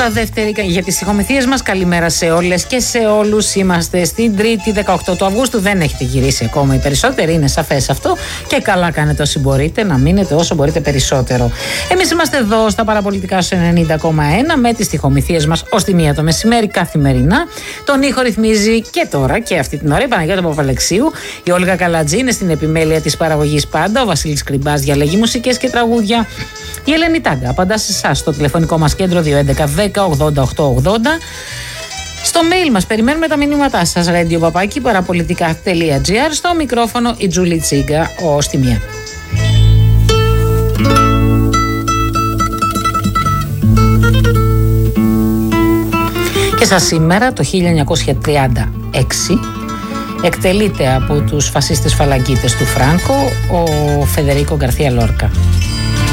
Τώρα δεύτερη για τις τυχομηθίες μας. Καλημέρα σε όλες και σε όλους. Είμαστε στην Τρίτη 18 του Αυγούστου. Δεν έχετε γυρίσει ακόμα οι περισσότεροι, είναι σαφές αυτό. Και καλά κάνετε όσοι μπορείτε να μείνετε όσο μπορείτε περισσότερο. Εμείς είμαστε εδώ στα παραπολιτικά σου 90,1 με τις τυχομηθίες μας ως τη 1 το μεσημέρι καθημερινά. Τον ήχο ρυθμίζει και τώρα και αυτή την ώρα η Παναγιώτα Παπαλεξίου. Η Όλγα Καλατζή είναι στην επιμέλεια της παραγωγής πάντα. Ο Βασίλης Κρυμπάς διαλέγει μουσικές και τραγούδια. Η Ελένη Τάγκα απαντά σε εσάς στο τηλεφωνικό μας κέντρο 211 10 80 880. Στο mail μας περιμένουμε τα μηνύματά σας. radio@parapolitica.gr. Στο μικρόφωνο η Τζούλη Τσίγκα ως τη 1. Και σας σήμερα το 1936 εκτελείται από τους φασίστες φαλαγκίτες του Φράνκο ο Φεδερίκο Γκαρθία Λόρκα.